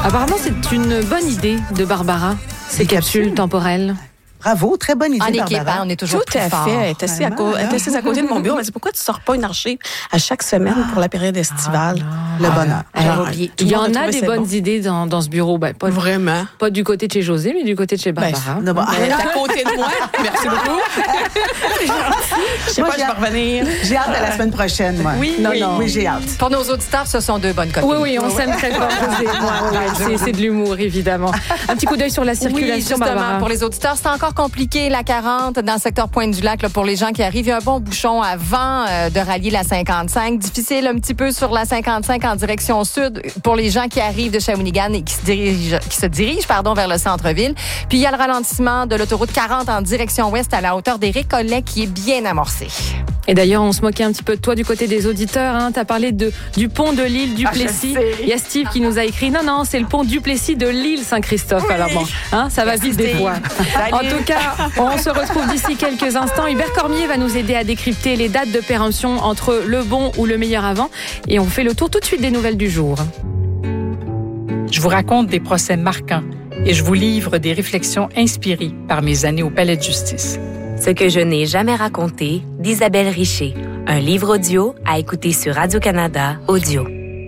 Apparemment, c'est une bonne idée de Barbara, ces capsules temporelles. Bravo, très bonne idée, en équipe, Barbara. on est toujours Tout à fait. Elle est assise à côté de mon bureau. Elle dit, pourquoi tu sors pas une archive à chaque semaine pour la période estivale? Le bonheur. Il y en a des bonnes idées dans ce bureau. Pas vraiment. Pas du côté de chez José, mais du côté de chez Barbara. Elle est à côté de moi. Merci beaucoup. Je sais pas, je vais revenir. J'ai hâte à la semaine prochaine, moi. Oui, oui, j'ai hâte. Pour nos auditeurs, ce sont deux bonnes copines. Oui, on s'aime très fort, José. C'est de l'humour, évidemment. Un petit coup d'œil sur la circulation, oui, justement, Barbara. pour les auditeurs, c'est encore compliqué, la 40 dans le secteur Pointe-du-Lac, là, pour les gens qui arrivent. Il y a un bon bouchon avant de rallier la 55. Difficile un petit peu sur la 55 en direction sud pour les gens qui arrivent de Shawinigan et qui se dirigent vers le centre-ville. Puis il y a le ralentissement de l'autoroute 40 en direction ouest à la hauteur des Récollets qui est bien amorcé. Et d'ailleurs, on se moquait un petit peu de toi du côté des auditeurs. Hein. Tu as parlé du pont de l'île Duplessis. Il y a Steve qui nous a écrit, non, c'est le pont Duplessis de l'île Saint-Christophe. Oui. Alors bon, ça va vite des fois. En tout cas, on se retrouve d'ici quelques instants. Hubert Cormier va nous aider à décrypter les dates de péremption entre le bon ou le meilleur avant. Et on fait le tour tout de suite des nouvelles du jour. Je vous raconte des procès marquants et je vous livre des réflexions inspirées par mes années au Palais de justice. Ce que je n'ai jamais raconté d'Isabelle Richer. Un livre audio à écouter sur Radio-Canada Audio.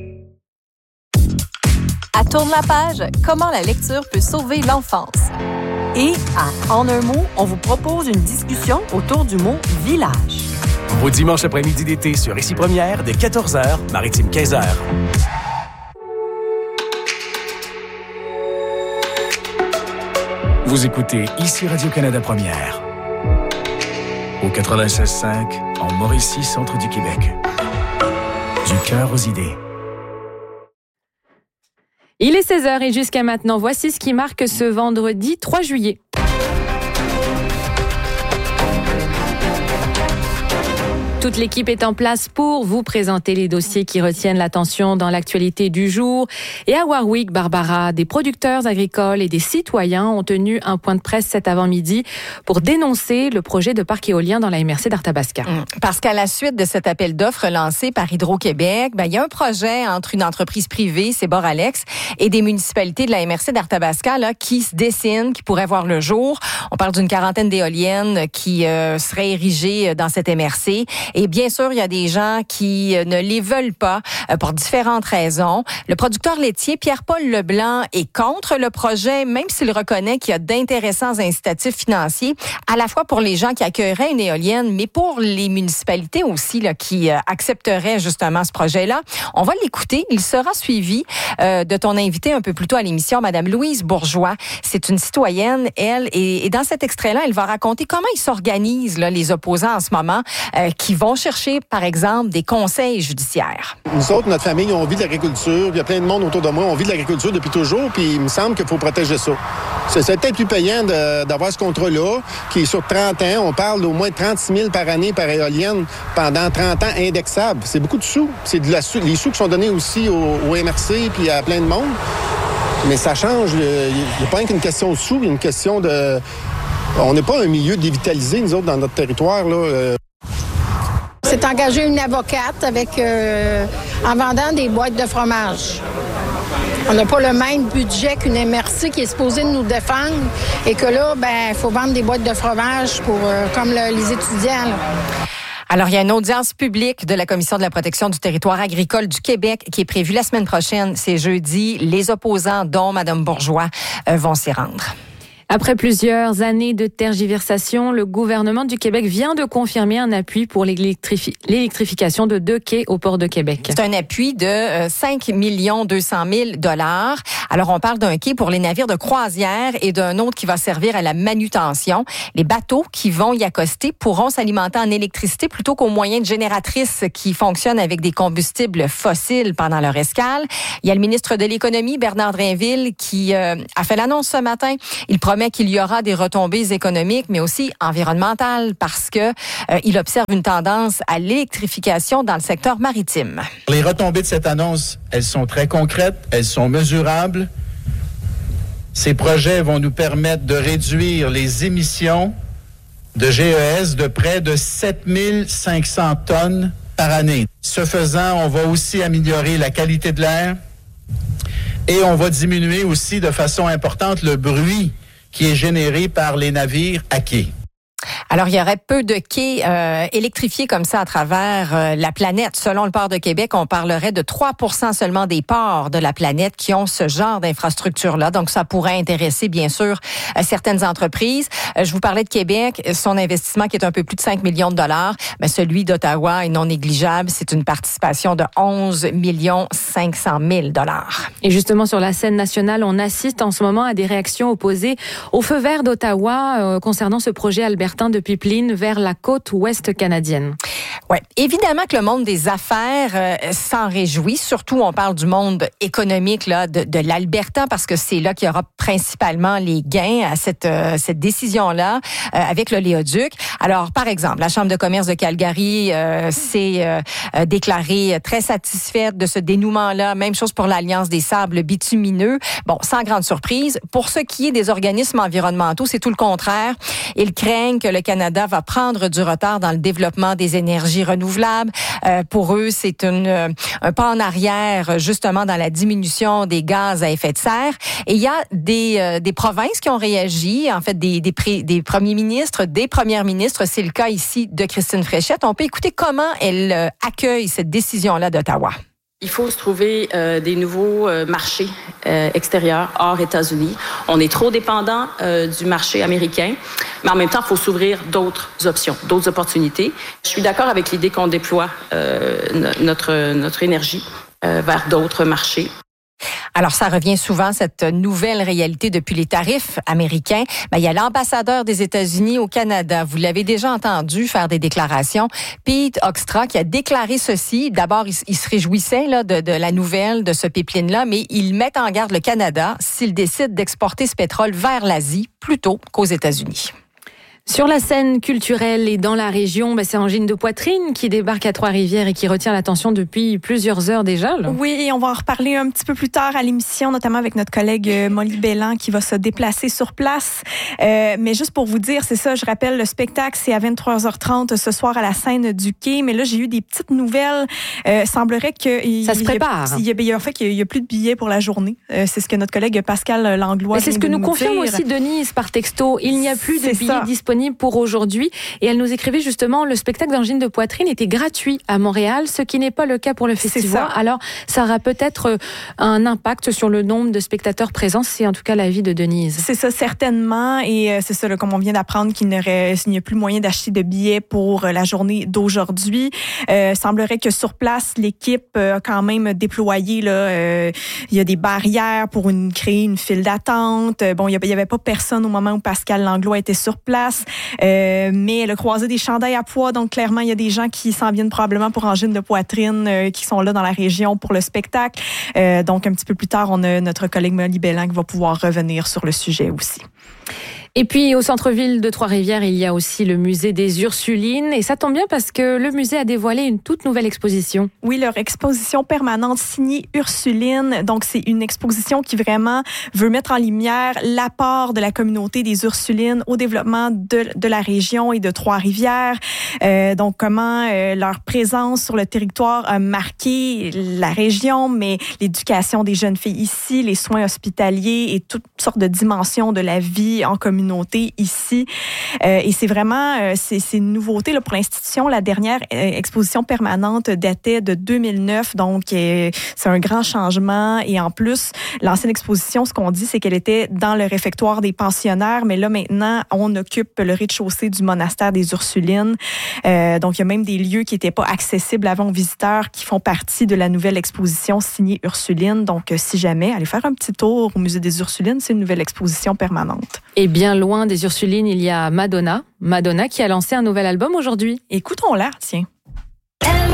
À Tourne la page, comment la lecture peut sauver l'enfance. Et à En un mot, on vous propose une discussion autour du mot « village ». Au dimanche après-midi d'été sur Ici Première, dès 14h, Maritime 15h. Vous écoutez Ici Radio-Canada Première. Au 96.5, en Mauricie, centre du Québec. Du cœur aux idées. Il est 16h et jusqu'à maintenant, voici ce qui marque ce vendredi 3 juillet. Toute l'équipe est en place pour vous présenter les dossiers qui retiennent l'attention dans l'actualité du jour. Et à Warwick, Barbara, des producteurs agricoles et des citoyens ont tenu un point de presse cet avant-midi pour dénoncer le projet de parc éolien dans la MRC d'Arthabasca. Parce qu'à la suite de cet appel d'offres lancé par Hydro-Québec, il y a un projet entre une entreprise privée, c'est Boralex, et des municipalités de la MRC d'Arthabasca là, qui se dessinent, qui pourraient voir le jour. On parle d'une quarantaine d'éoliennes qui seraient érigées dans cette MRC. Et bien sûr, il y a des gens qui ne les veulent pas pour différentes raisons. Le producteur laitier Pierre-Paul Leblanc est contre le projet, même s'il reconnaît qu'il y a d'intéressants incitatifs financiers, à la fois pour les gens qui accueilleraient une éolienne, mais pour les municipalités aussi là, qui accepteraient justement ce projet-là. On va l'écouter. Il sera suivi de ton invité un peu plus tôt à l'émission, Madame Louise Bourgeois. C'est une citoyenne, elle, et dans cet extrait-là, elle va raconter comment ils s'organisent, là, les opposants en ce moment, qui vont chercher, par exemple, des conseils judiciaires. Nous autres, notre famille, on vit de l'agriculture. Il y a plein de monde autour de moi. On vit de l'agriculture depuis toujours, puis il me semble qu'il faut protéger ça. C'est peut-être plus payant d'avoir ce contrat-là, qui est sur 30 ans. On parle d'au moins 36 000 par année par éolienne pendant 30 ans indexable. C'est beaucoup de sous. C'est les sous qui sont donnés aussi au MRC puis à plein de monde. Mais ça change. Il n'y a pas qu'une question de sous, il y a une question de... On n'est pas un milieu dévitalisé, nous autres, dans notre territoire, là. C'est engager une avocate en vendant des boîtes de fromage. On n'a pas le même budget qu'une MRC qui est supposée nous défendre et que là, il faut vendre des boîtes de fromage comme les étudiants. Là. Alors, il y a une audience publique de la Commission de la protection du territoire agricole du Québec qui est prévue la semaine prochaine. C'est jeudi. Les opposants, dont Mme Bourgeois, vont s'y rendre. Après plusieurs années de tergiversation, le gouvernement du Québec vient de confirmer un appui pour l'électrification de 2 quais au port de Québec. C'est un appui de 5 200 000 $. Alors, on parle d'un quai pour les navires de croisière et d'un autre qui va servir à la manutention. Les bateaux qui vont y accoster pourront s'alimenter en électricité plutôt qu'aux moyens de génératrices qui fonctionnent avec des combustibles fossiles pendant leur escale. Il y a le ministre de l'Économie, Bernard Drinville, qui a fait l'annonce ce matin. Il promet qu'il y aura des retombées économiques, mais aussi environnementales, parce que il observe une tendance à l'électrification dans le secteur maritime. Les retombées de cette annonce, elles sont très concrètes, elles sont mesurables. Ces projets vont nous permettre de réduire les émissions de GES de près de 7 500 tonnes par année. Ce faisant, on va aussi améliorer la qualité de l'air, Et on va diminuer aussi de façon importante le bruit qui est généré par les navires à quai. Alors, il y aurait peu de quais électrifiés comme ça à travers la planète. Selon le port de Québec, on parlerait de 3% seulement des ports de la planète qui ont ce genre d'infrastructure-là. Donc, ça pourrait intéresser, bien sûr, certaines entreprises. Je vous parlais de Québec. Son investissement qui est un peu plus de 5 millions de dollars. Mais celui d'Ottawa est non négligeable. C'est une participation de 11 500 000 dollars. Et justement, sur la scène nationale, on assiste en ce moment à des réactions opposées au feu vert d'Ottawa concernant ce projet albertain de pipeline vers la côte ouest canadienne. Oui, évidemment que le monde des affaires s'en réjouit. Surtout, on parle du monde économique là, de l'Alberta parce que c'est là qu'il y aura principalement les gains à cette décision-là avec l'oléoduc. Alors, par exemple, la Chambre de commerce de Calgary s'est déclarée très satisfaite de ce dénouement-là. Même chose pour l'Alliance des sables bitumineux. Bon, sans grande surprise. Pour ce qui est des organismes environnementaux, c'est tout le contraire. Ils craignent que le Canada va prendre du retard dans le développement des énergies renouvelables. Pour eux, c'est un pas en arrière, justement, dans la diminution des gaz à effet de serre. Et il y a des provinces qui ont réagi, en fait, des premiers ministres, des premières ministres. C'est le cas ici de Christine Fréchette. On peut écouter comment elle accueille cette décision-là d'Ottawa. Il faut se trouver des nouveaux marchés extérieurs hors États-Unis. On est trop dépendant du marché américain, mais en même temps, il faut s'ouvrir d'autres options, d'autres opportunités. Je suis d'accord avec l'idée qu'on déploie notre énergie vers d'autres marchés. Alors, ça revient souvent, cette nouvelle réalité depuis les tarifs américains. Il y a l'ambassadeur des États-Unis au Canada. Vous l'avez déjà entendu faire des déclarations. Pete Hoekstra qui a déclaré ceci. D'abord, il se réjouissait là, de la nouvelle de ce pipeline-là, mais il met en garde le Canada s'il décide d'exporter ce pétrole vers l'Asie plutôt qu'aux États-Unis. Sur la scène culturelle et dans la région, c'est Angine de Poitrine qui débarque à Trois-Rivières et qui retient l'attention depuis plusieurs heures déjà. Là. Oui, et on va en reparler un petit peu plus tard à l'émission, notamment avec notre collègue Molly Belland qui va se déplacer sur place. Mais juste pour vous dire, c'est ça, je rappelle, le spectacle, c'est à 23h30 ce soir à la scène du Quai. Mais là, j'ai eu des petites nouvelles. Semblerait que... Ça se prépare. Il y a plus de billets pour la journée. C'est ce que notre collègue Pascal Langlois vient de nous dire. C'est ce que nous confirme aussi Denise par texto. Il n'y a plus de billets disponibles pour aujourd'hui. Et elle nous écrivait justement, le spectacle d'Angine de Poitrine était gratuit à Montréal, ce qui n'est pas le cas pour le festival. Alors, ça aura peut-être un impact sur le nombre de spectateurs présents. C'est en tout cas l'avis de Denise. C'est ça, certainement. Et c'est ça, là, comme on vient d'apprendre qu'il n'y a plus moyen d'acheter de billets pour la journée d'aujourd'hui. Semblerait que sur place, l'équipe a quand même déployé, là, il y a des barrières pour créer une file d'attente. Bon, il n'y avait pas personne au moment où Pascal Langlois était sur place. Mais le croisé des chandails à pois, donc clairement, il y a des gens qui s'en viennent probablement pour Angine de Poitrine, qui sont là dans la région pour le spectacle. Donc, un petit peu plus tard, on a notre collègue Molly Belland qui va pouvoir revenir sur le sujet aussi. Et puis, au centre-ville de Trois-Rivières, il y a aussi le musée des Ursulines. Et ça tombe bien parce que le musée a dévoilé une toute nouvelle exposition. Oui, leur exposition permanente signée Ursuline. Donc, c'est une exposition qui vraiment veut mettre en lumière l'apport de la communauté des Ursulines au développement de la région et de Trois-Rivières. Donc, comment leur présence sur le territoire a marqué la région, mais l'éducation des jeunes filles ici, les soins hospitaliers et toutes sortes de dimensions de la vie en communauté ici. Et c'est vraiment c'est une nouveauté là, pour l'institution. La dernière exposition permanente datait de 2009, donc c'est un grand changement. Et en plus, l'ancienne exposition, ce qu'on dit, c'est qu'elle était dans le réfectoire des pensionnaires, mais là maintenant, on occupe le rez-de-chaussée du monastère des Ursulines. Donc, il y a même des lieux qui n'étaient pas accessibles avant aux visiteurs qui font partie de la nouvelle exposition signée Ursuline. Donc, si jamais, allez faire un petit tour au musée des Ursulines, c'est une nouvelle exposition permanente. Et bien loin des Ursulines, il y a Madonna qui a lancé un nouvel album aujourd'hui. Écoutons-la, tiens.